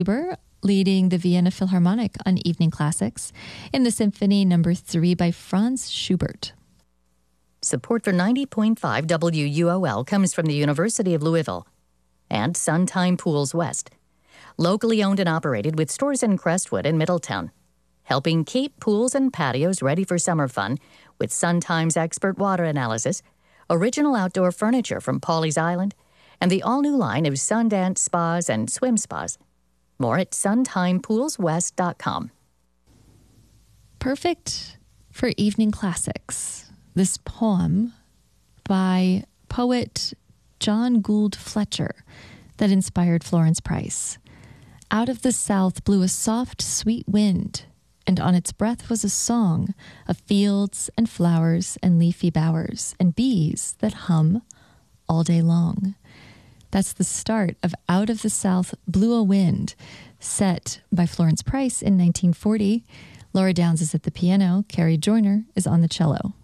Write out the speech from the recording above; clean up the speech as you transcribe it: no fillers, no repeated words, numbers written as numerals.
Huber leading the Vienna Philharmonic on Evening Classics in the Symphony No. 3 by Franz Schubert. Support for 90.5 WUOL comes from the University of Louisville and Suntime Pools West, locally owned and operated with stores in Crestwood and Middletown, helping keep pools and patios ready for summer fun with Suntime's expert water analysis, original outdoor furniture from Pawleys Island, and the all-new line of Sundance spas and swim spas. More at suntimepoolswest.com. Perfect for Evening Classics. This poem by poet John Gould Fletcher that inspired Florence Price. Out of the south blew a soft, sweet wind, and on its breath was a song of fields and flowers and leafy bowers and bees that hum all day long. That's the start of Out of the South Blew a Wind, set by Florence Price in 1940. Laura Downs is at the piano. Carrie Joyner is on the cello.